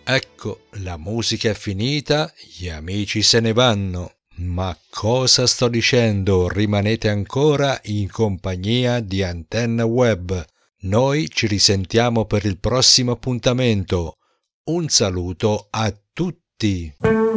Ecco, la musica è finita, gli amici se ne vanno. Ma cosa sto dicendo? Rimanete ancora in compagnia di Antenna Web. Noi ci risentiamo per il prossimo appuntamento. Un saluto a tutti.